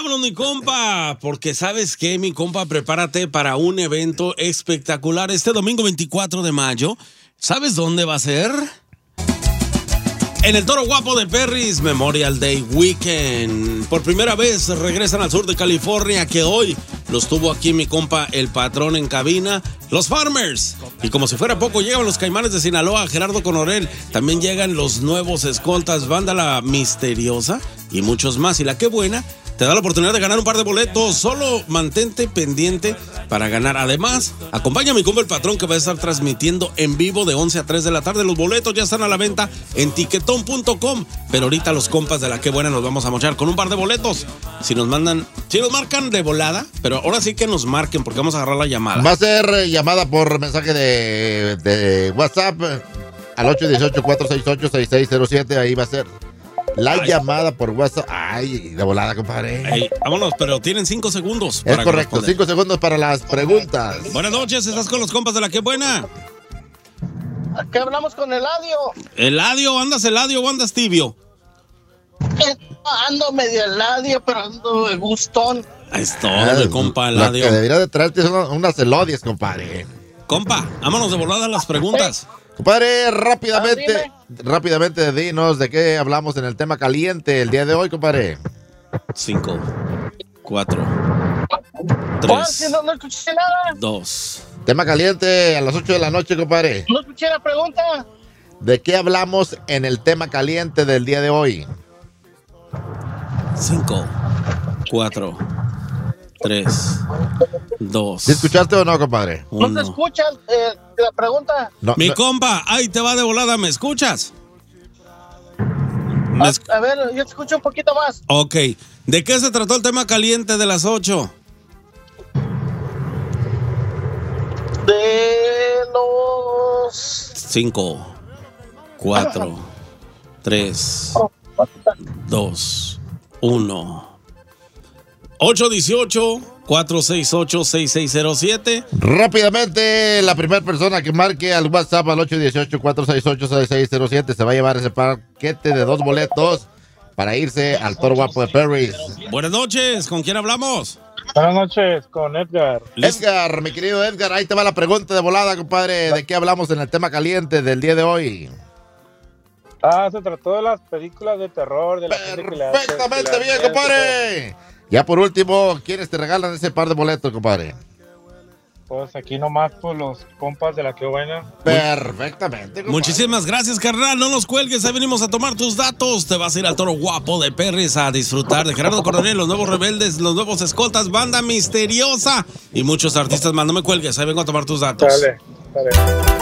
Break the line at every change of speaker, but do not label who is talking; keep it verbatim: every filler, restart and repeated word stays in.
Vámonos, mi compa, porque ¿sabes qué, mi compa? Prepárate para un evento espectacular este domingo veinticuatro de mayo. ¿Sabes dónde va a ser? En el Toro Guapo de Perris Memorial Day Weekend. Por primera vez regresan al sur de California, que hoy los tuvo aquí mi compa el patrón en cabina, los Farmers. Y como si fuera poco, llegan los Caimanes de Sinaloa, Gerardo Conorel. También llegan los nuevos escoltas, Banda La Misteriosa y muchos más. Y la Qué Buena te da la oportunidad de ganar un par de boletos. Solo mantente pendiente para ganar. Además, acompaña a mi compa el patrón, que va a estar transmitiendo en vivo de once a tres de la tarde. Los boletos ya están a la venta en tiquetón punto com. Pero ahorita los compas de la Qué Buena nos vamos a mochar con un par de boletos. Si nos mandan, si nos marcan de volada, pero ahora sí que nos marquen, porque vamos a agarrar la llamada.
Va a ser eh, llamada por mensaje de, de WhatsApp al ocho uno ocho, cuatro seis ocho, seis seis cero siete. Ahí va a ser la Ay. llamada por WhatsApp. Ay, de volada, compadre.
Ay, vámonos, pero tienen cinco segundos.
Es correcto, cinco segundos para las preguntas.
Buenas noches, ¿estás con los compas de la Qué Buena?
Aquí hablamos con Eladio.
Eladio, ¿andas Eladio o andas tibio?
Ando medio Eladio, pero ando de gustón.
Ahí es todo, compa Eladio.
Lo que debería de traerte son unas elodias, compadre.
Compa, vámonos de volada a las preguntas.
Compadre, rápidamente, ah, rápidamente dinos de qué hablamos en el tema caliente el día de hoy, compadre.
Cinco, cuatro, tres,
no, no escuché nada.
Dos.
Tema caliente a las ocho de la noche, compadre.
No escuché la pregunta.
¿De qué hablamos en el tema caliente del día de hoy?
Cinco, cuatro, tres, dos.
¿Sí escuchaste o no, compadre?
Uno. ¿No te escuchas eh, la pregunta?
No,
Mi
no.
compa, ahí te va de volada, ¿me escuchas?
¿Me esc- a, a ver, yo te escucho un poquito más.
Ok, ¿de qué se trató el tema caliente de las ocho?
De los...
Cinco, cuatro, tres, dos, uno. ocho dieciocho, cuatro seis ocho, seis seis cero siete.
Rápidamente, la primera persona que marque al WhatsApp al ocho uno ocho, cuatro seis ocho, seis seis cero siete se va a llevar ese paquete de dos boletos para irse al Toro Guapo de Perris.
Buenas noches, ¿con quién hablamos?
Buenas noches, con Edgar.
Edgar, mi querido Edgar, ahí te va la pregunta de volada, compadre. ¿De qué hablamos en el tema caliente del día de hoy?
Ah, se trató de las películas de terror. De la
Perfectamente que bien, compadre. Ya por último, ¿quiénes te regalan ese par de boletos, compadre?
Pues aquí nomás por los compas de la Qué Buena.
Perfectamente, compadre.
Muchísimas gracias, carnal. No nos cuelgues, ahí venimos a tomar tus datos. Te vas a ir al Toro Guapo de Perris a disfrutar de Gerardo Coronel, los nuevos rebeldes, los nuevos escoltas, Banda Misteriosa y muchos artistas más. No me cuelgues, ahí vengo a tomar tus datos.
Dale, dale.